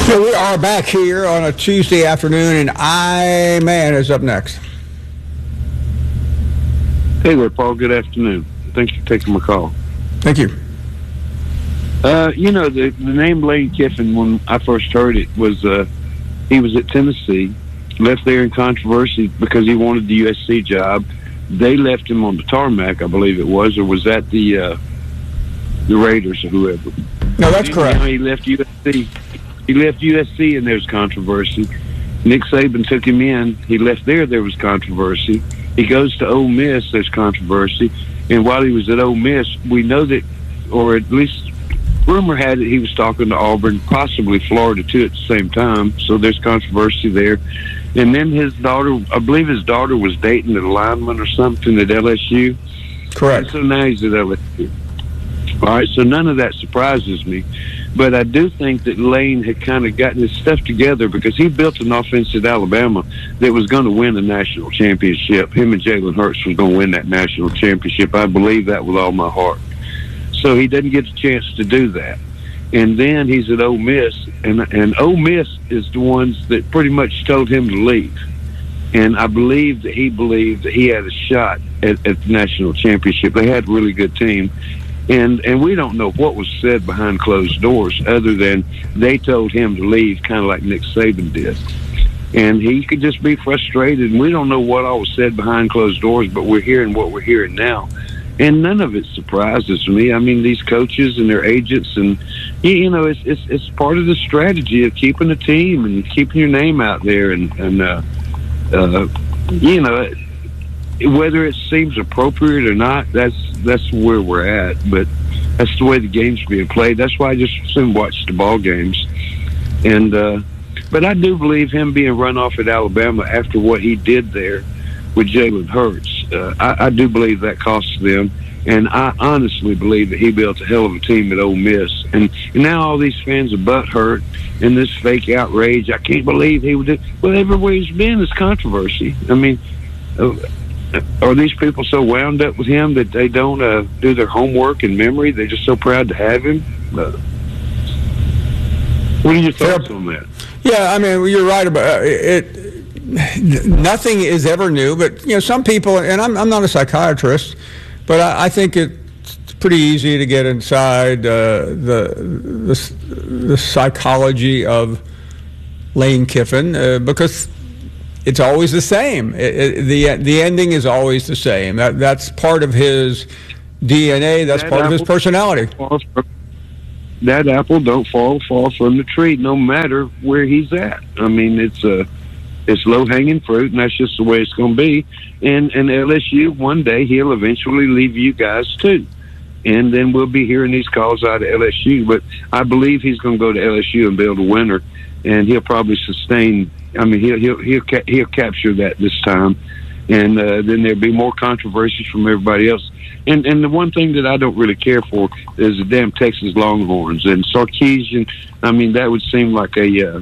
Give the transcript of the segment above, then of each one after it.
So we are back here on a Tuesday afternoon, and I-Man is up next. Hey there, Paul. Good afternoon. Thanks for taking my call. Thank you. The name Lane Kiffin, when I first heard it, was he was at Tennessee, left there in controversy because he wanted the USC job. They left him on the tarmac, I believe it was, or was that the Raiders or whoever? No, that's correct. He left USC. He left USC, and there's controversy. Nick Saban took him in. He left there was controversy. He goes to Ole Miss, there's controversy. And while he was at Ole Miss, we know that, or at least rumor had it, he was talking to Auburn, possibly Florida, too, at the same time. So there's controversy there. And then his daughter, I believe his daughter was dating a lineman or something at LSU. Correct. And so now he's at LSU. All right, so none of that surprises me. But I do think that Lane had kind of gotten his stuff together because he built an offense at Alabama that was going to win the national championship. Him and Jalen Hurts was going to win that national championship. I believe that with all my heart. So he didn't get a chance to do that. And then he's at Ole Miss, and Ole Miss is the ones that pretty much told him to leave. And I believe that he believed that he had a shot at the national championship. They had a really good team. And we don't know what was said behind closed doors other than they told him to leave, kind of like Nick Saban did. And he could just be frustrated. And we don't know what all was said behind closed doors, but we're hearing what we're hearing now. And none of it surprises me. I mean, these coaches and their agents, and it's part of the strategy of keeping a team and keeping your name out there, and whether it seems appropriate or not, that's where we're at. But that's the way the game's being played. That's why I just soon watch the ball games. And but I do believe him being run off at Alabama after what he did there with Jalen Hurts. I do believe that costs them. And I honestly believe that he built a hell of a team at Ole Miss. And now all these fans are butthurt in this fake outrage. I can't believe he would do. Well, everywhere he's been is controversy. I mean, are these people so wound up with him that they don't do their homework and memory? They're just so proud to have him. What are your thoughts on that? Yeah, I mean, you're right about it. Nothing is ever new, but some people, and I'm not a psychiatrist, but I think it's pretty easy to get inside the psychology of Lane Kiffin because it's always the same. The ending is always the same. That's part of his DNA. That's part of his personality. That apple don't fall from the tree, no matter where he's at. I mean, it's low-hanging fruit, and that's just the way it's going to be. And LSU, one day, he'll eventually leave you guys, too. And then we'll be hearing these calls out of LSU. But I believe he's going to go to LSU and build a winner, and he'll probably sustain. I mean, he'll capture that this time. And then there'll be more controversies from everybody else. And the one thing that I don't really care for is the damn Texas Longhorns and Sarkisian. I mean, that would seem like a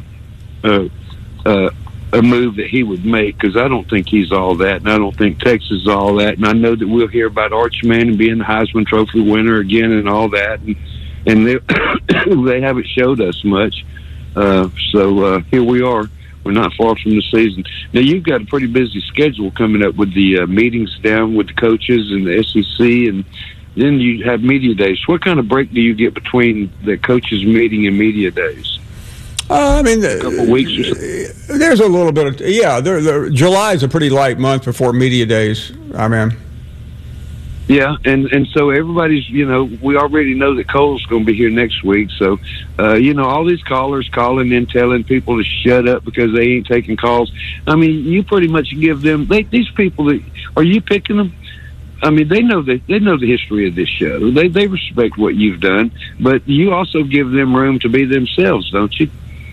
move that he would make, because I don't think he's all that, and I don't think Texas is all that. And I know that we'll hear about Arch Manning being the Heisman Trophy winner again and all that, and they haven't showed us much. So here we are. We're not far from the season. Now, you've got a pretty busy schedule coming up with the meetings down with the coaches and the SEC, and then you have media days. What kind of break do you get between the coaches meeting and media days? I mean, a couple weeks or something. There's a little bit of, July is a pretty light month before media days. I mean. Yeah, and so everybody's, we already know that Cole's going to be here next week. So, all these callers calling in, telling people to shut up because they ain't taking calls. I mean, you pretty much give them, these people, are you picking them? I mean, they know the history of this show. They respect what you've done, but you also give them room to be themselves, don't you?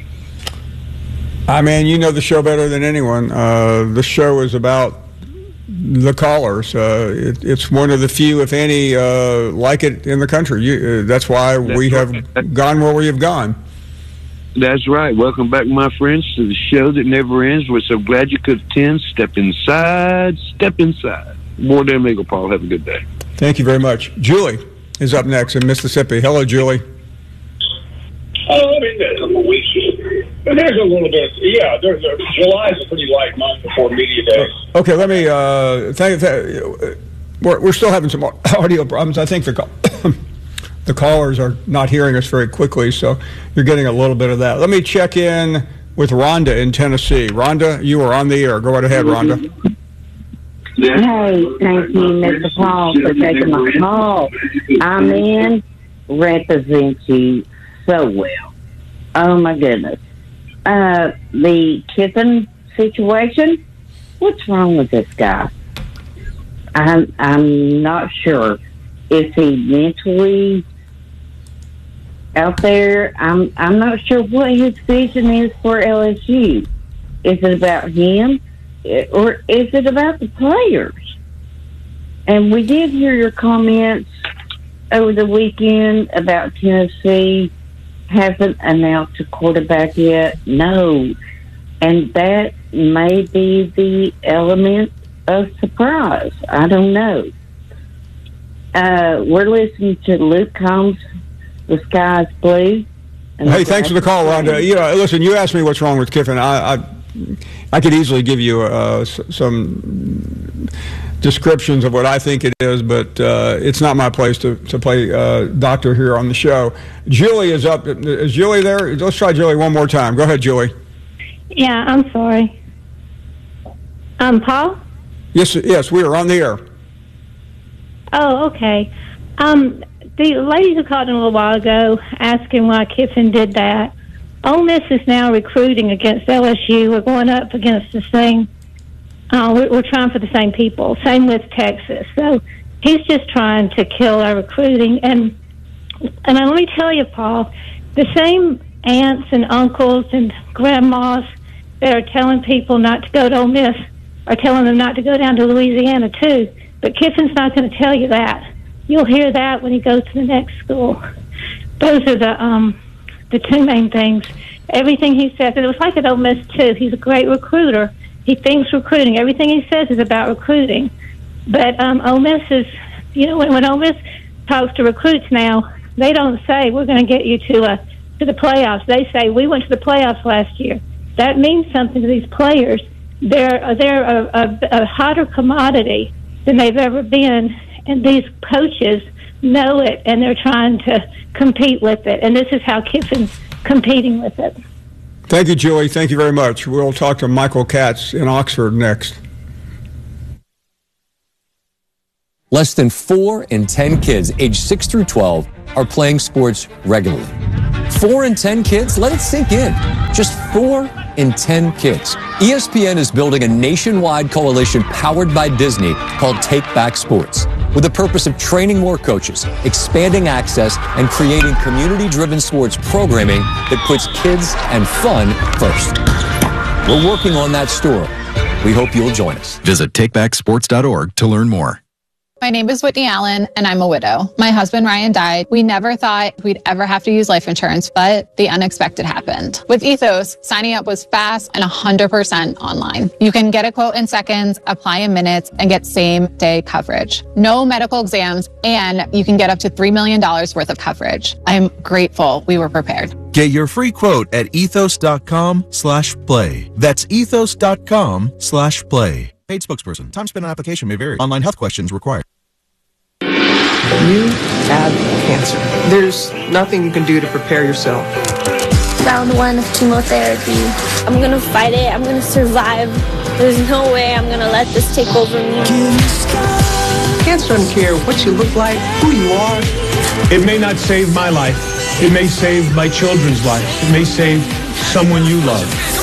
I mean, you know the show better than anyone. The show is about the callers. It's one of the few, if any, like it in the country. That's why we have gone where we have gone. That's right. Welcome back, my friends, to the show that never ends. We're so glad you could attend. Step inside. Step inside. More damn Eagle, Paul. Have a good day. Thank you very much. Julie is up next in Mississippi. Hello, Julie. Oh, I mean, a couple of weeks. But there's a little bit. Yeah, July's a pretty light month before media days. Okay, let me we're still having some audio problems. I think the callers are not hearing us very quickly, so you're getting a little bit of that. Let me check in with Rhonda in Tennessee. Rhonda, you are on the air. Go right ahead, Rhonda. Hey, thank you, Mr. Paul, for taking my call. Represent you so well. Oh, my goodness. The Kiffin situation, what's wrong with this guy? I'm not sure. Is he mentally out there? I'm not sure what his vision is for LSU. Is it about him, or is it about the players? And we did hear your comments over the weekend about Tennessee hasn't announced a quarterback yet. No. And that may be the element of surprise. I don't know. We're listening to Luke Combs, The Sky's Blue. Hey, thanks for the call, Rhonda. Listen, you asked me what's wrong with Kiffin. I could easily give you some descriptions of what I think it is, but it's not my place to play doctor here on the show. Julie is up. Is Julie there? Let's try Julie one more time. Go ahead, Julie. Yeah, I'm sorry. Paul? Yes, we are on the air. Oh, okay. The lady who called in a little while ago asking why Kiffin did that. Ole Miss is now recruiting against LSU. We're going up against the same. We're trying for the same people. Same with Texas. So he's just trying to kill our recruiting. And let me tell you, Paul, the same aunts and uncles and grandmas that are telling people not to go to Ole Miss are telling them not to go down to Louisiana too. But Kiffin's not going to tell you that. You'll hear that when he goes to the next school. Those are the two main things. Everything he says, and it was like at Ole Miss too. He's a great recruiter. He thinks recruiting. Everything he says is about recruiting. But Ole Miss is, when Ole Miss talks to recruits now, they don't say we're going to get you to the playoffs. They say we went to the playoffs last year. That means something to these players. They're a hotter commodity than they've ever been, and these coaches know it, and they're trying to compete with it. And this is how Kiffin's competing with it. Thank you, Julie. Thank you very much. We'll talk to Michael Katz in Oxford next. Less than 4 in 10 kids aged 6 through 12 are playing sports regularly. 4 in 10 kids? Let it sink in. Just 4 in 10 kids. ESPN is building a nationwide coalition powered by Disney called Take Back Sports, with the purpose of training more coaches, expanding access, and creating community-driven sports programming that puts kids and fun first. We're working on that story. We hope you'll join us. Visit takebacksports.org to learn more. My name is Whitney Allen, and I'm a widow. My husband, Ryan, died. We never thought we'd ever have to use life insurance, but the unexpected happened. With Ethos, signing up was fast and 100% online. You can get a quote in seconds, apply in minutes, and get same-day coverage. No medical exams, and you can get up to $3 million worth of coverage. I'm grateful we were prepared. Get your free quote at ethos.com/play. That's ethos.com/play. Paid spokesperson. Time spent on application may vary. Online health questions required. You have cancer. There's nothing you can do to prepare yourself. Round 1 of chemotherapy. I'm gonna fight it. I'm gonna survive. There's no way I'm gonna let this take over me. Cancer doesn't care what you look like, who you are. It may not save my life. It may save my children's lives. It may save someone you love.